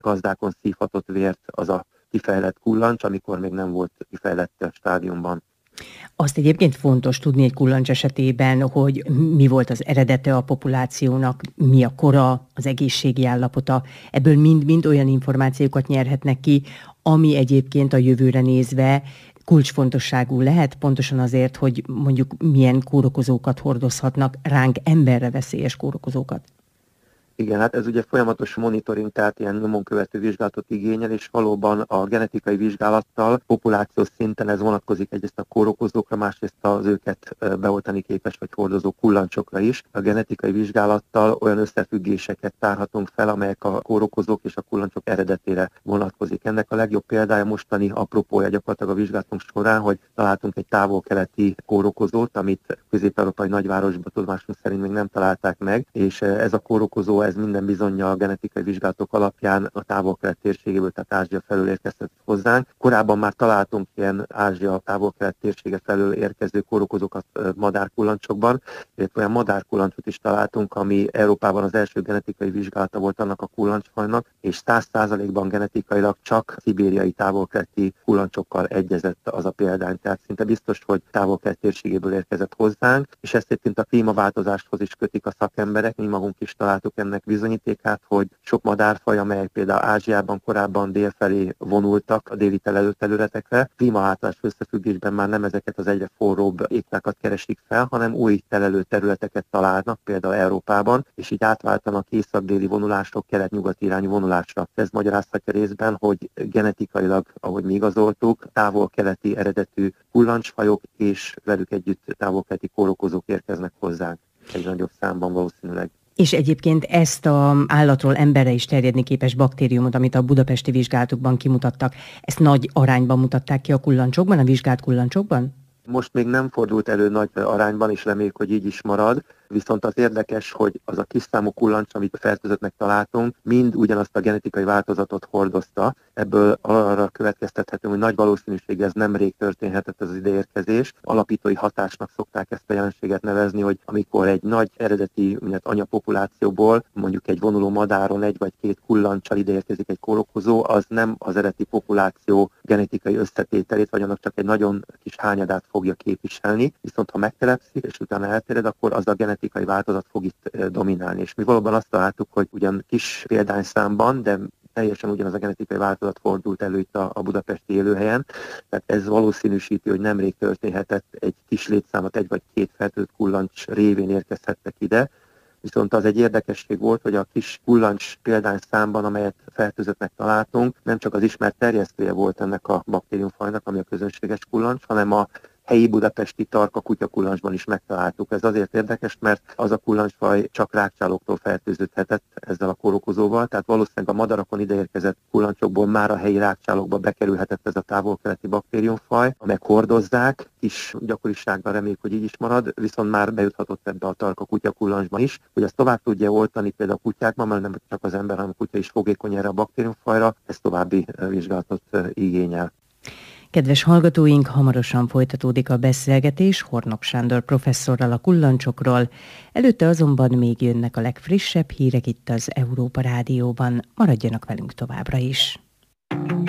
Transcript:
gazdákon szívhatott vért az a kifejlett kullancs, amikor még nem volt kifejlett stádiumban. Azt egyébként fontos tudni egy kullancs esetében, hogy mi volt az eredete a populációnak, mi a kora, az egészségi állapota. Ebből mind-mind olyan információkat nyerhetnek ki, ami egyébként a jövőre nézve kulcsfontosságú lehet, pontosan azért, hogy mondjuk milyen kórokozókat hordozhatnak, ránk emberre veszélyes kórokozókat. Igen, hát ez ugye folyamatos monitoring, tehát ilyen nyomon követő vizsgálatot igényel, és valóban a genetikai vizsgálattal populációs szinten ez vonatkozik egyrészt a kórokozókra, másrészt az őket beoltani képes vagy hordozó kullancsokra is. A genetikai vizsgálattal olyan összefüggéseket tárhatunk fel, amelyek a kórokozók és a kullancsok eredetére vonatkozik. Ennek a legjobb példája mostani apropója gyakorlatilag a vizsgálatunk során, hogy találtunk egy távol-keleti kórokozót, amit közép-európai nagyvárosban tudomásunk szerint még nem találták meg, és ez a kórokozó ez minden bizonnyal a genetikai vizsgálatok alapján a távol-kelet térségéből, tehát Ázsia felől érkezett hozzánk. Korábban már találtunk ilyen Ázsia távol-kelet térsége felől érkező kórokozókat madárkullancsokban, illetve olyan madárkullancsot is találtunk, ami Európában az első genetikai vizsgálata volt annak a kullancsfajnak, és 100%-ban genetikailag csak szibériai távol-keleti kullancsokkal egyezett az a példány. Tehát szinte biztos, hogy távol-kelet térségéből érkezett hozzánk, és ezt egyébként a klímaváltozáshoz is kötik a szakemberek, mi magunk is találtuk ennek bizonyítékát, hogy sok madárfaj, amelyek például Ázsiában korábban dél felé vonultak a déli telőterületekre, klímaváltozás összefüggésben már nem ezeket az egyre forróbb éktákat keresik fel, hanem új telelőterületeket találnak, például Európában, és így átváltanak észak-déli vonulások kelet-nyugati irányú vonulásra. Ez magyarázhatja részben, hogy genetikailag, ahogy mi igazoltuk, távol-keleti eredetű kullancsfajok és velük együtt távol-keleti kórokozók érkeznek hozzánk egy nagyobb számban valószínűleg. És egyébként ezt az állatról emberre is terjedni képes baktériumot, amit a budapesti vizsgálatokban kimutattak, ezt nagy arányban mutatták ki a kullancsokban, a vizsgált kullancsokban? Most még nem fordult elő nagy arányban, és reméljük, hogy így is marad. Viszont az érdekes, hogy az a kis számú kullancs, amit fertőzöttnek találtunk, mind ugyanazt a genetikai változatot hordozta. Ebből arra következtethetünk, hogy nagy valószínűséggel ez nemrég történhetett az ideérkezés. Alapítói hatásnak szokták ezt a jelenséget nevezni, hogy amikor egy nagy eredeti anyapopulációból, mondjuk egy vonuló madáron egy vagy két kullancsal ideérkezik egy kórokozó, az nem az eredeti populáció genetikai összetételét, vagy annak csak egy nagyon kis hányadát fogja képviselni. Viszont ha megtelepszik, és utána elterjed, akkor az a genetikai változat fog itt dominálni. És mi valóban azt találtuk, hogy ugyan kis példányszámban, de teljesen ugyanaz a genetikai változat fordult elő itt a budapesti élőhelyen. Tehát ez valószínűsíti, hogy nemrég történhetett egy kis létszámot, egy vagy két fertőzött kullancs révén érkezhettek ide. Viszont az egy érdekesség volt, hogy a kis kullancs példányszámban, amelyet fertőzöttnek találtunk, nem csak az ismert terjesztője volt ennek a baktériumfajnak, ami a közönséges kullancs, hanem a helyi budapesti tarka kutyakullancsban is megtaláltuk. Ez azért érdekes, mert az a kullancsfaj csak rákcsálóktól fertőződhetett ezzel a kórokozóval, tehát valószínűleg a madarakon ideérkezett kullancsokból már a helyi rákcsálókba bekerülhetett ez a távol-keleti baktériumfaj, amelyek hordozzák, kis gyakorisággal reméljük, hogy így is marad, viszont már bejuthatott ebbe a tarka kutyakullancsba is, hogy ezt tovább tudja oltani például a kutyákban, mert nem csak az ember, hanem a kutya is fogékony erre a baktériumfajra, ez további vizsgálatot igényel. Kedves hallgatóink, hamarosan folytatódik a beszélgetés Hornok Sándor professzorral a kullancsokról. Előtte azonban még jönnek a legfrissebb hírek itt az Európa Rádióban. Maradjanak velünk továbbra is.